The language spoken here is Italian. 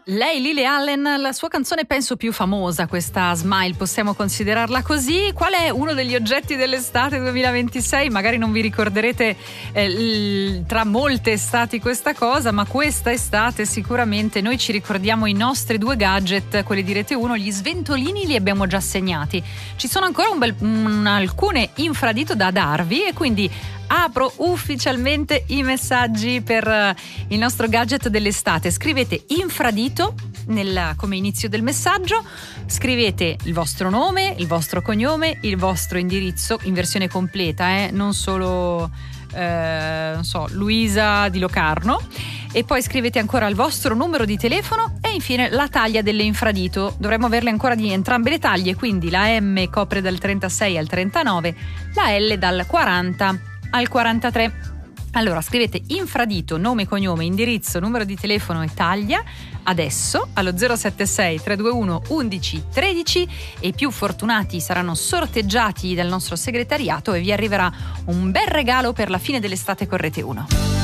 Lei, Lily Allen, la sua canzone penso più famosa, questa Smile, possiamo considerarla così. Qual è uno degli oggetti dell'estate 2026? Magari non vi ricorderete tra molte estati questa cosa, ma questa estate sicuramente noi ci ricordiamo i nostri due gadget, quelli di Rete 1, gli sventolini li abbiamo già segnati. Ci sono ancora alcune infradito da darvi e quindi apro ufficialmente i messaggi per il nostro gadget dell'estate. Scrivete infradito come inizio del messaggio, scrivete il vostro nome, il vostro cognome, il vostro indirizzo in versione completa, non solo Luisa di Locarno, e poi scrivete ancora il vostro numero di telefono e infine la taglia delle infradito. Dovremmo averle ancora di entrambe le taglie, quindi la M copre dal 36 al 39, la L dal 40 al 43. Allora scrivete infradito, nome, cognome, indirizzo, numero di telefono e taglia adesso allo 076 321 11 13 e i più fortunati saranno sorteggiati dal nostro segretariato e vi arriverà un bel regalo per la fine dell'estate con Rete 1.